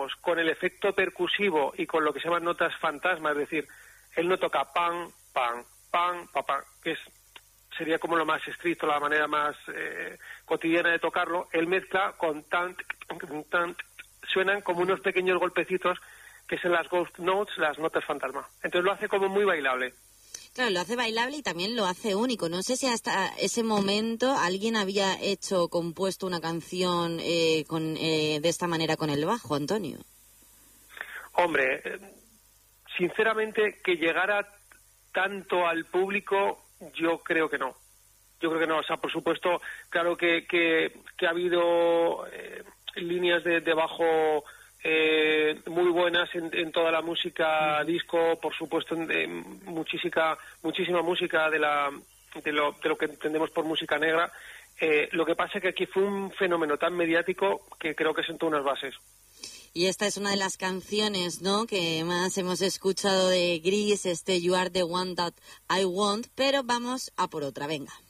digamos, con el efecto percusivo y con lo que se llaman notas fantasma, es decir, él no toca pan, pan, pan, pa, pan, que sería como lo más estricto, la manera más cotidiana de tocarlo. Él mezcla con tan, tan, suenan como unos pequeños golpecitos que son las ghost notes, las notas fantasma. Entonces lo hace como muy bailable. Claro, lo hace bailable y también lo hace único. No sé si hasta ese momento alguien había compuesto una canción de esta manera con el bajo, Antonio. Hombre, sinceramente, que llegara tanto al público, yo creo que no. Yo creo que no. O sea, por supuesto, claro que ha habido líneas de bajo muy buenas en toda la música disco, por supuesto, muchísima música de lo que entendemos por música negra. Lo que pasa es que aquí fue un fenómeno tan mediático que creo que sentó unas bases. Y esta es una de las canciones, ¿no?, que más hemos escuchado de Grease, You Are the One That I Want, pero vamos a por otra, venga.